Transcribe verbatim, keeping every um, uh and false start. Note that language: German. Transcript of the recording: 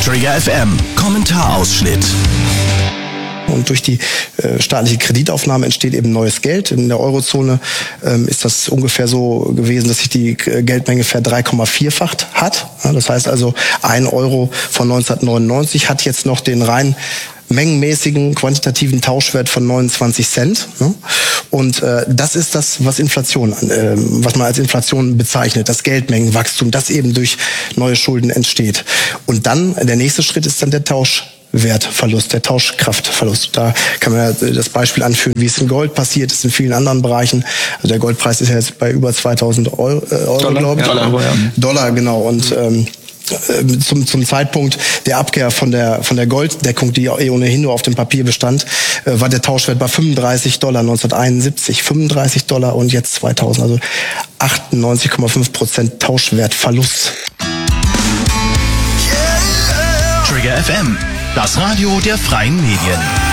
Trigger F M, Kommentarausschnitt. Und durch die äh, staatliche Kreditaufnahme entsteht eben neues Geld. In der Eurozone ähm, ist das ungefähr so gewesen, dass sich die äh, Geldmenge verdrei Komma vierfacht hat. Ja, das heißt also, ein Euro von neunzehnhundertneunundneunzig hat jetzt noch den rein mengenmäßigen quantitativen Tauschwert von neunundzwanzig Cent. Ne? Und äh, das ist das, was Inflation, äh, was man als Inflation bezeichnet, das Geldmengenwachstum, das eben durch neue Schulden entsteht. Und dann, der nächste Schritt ist dann der Tauschwertverlust, der Tauschkraftverlust. Da kann man ja das Beispiel anführen, wie es in Gold passiert ist, in vielen anderen Bereichen. Also der Goldpreis ist ja jetzt bei über zweitausend Euro, äh, Euro glaube ich. Ja, Dollar, ja. Dollar, genau. Und ähm, Zum, zum Zeitpunkt der Abkehr von der, von der Golddeckung, die eh ohnehin nur auf dem Papier bestand, äh, war der Tauschwert bei fünfunddreißig Dollar neunzehnhunderteinundsiebzig. fünfunddreißig Dollar und jetzt zweitausend, also achtundneunzig Komma fünf Prozent Tauschwertverlust. Trigger F M, das Radio der freien Medien.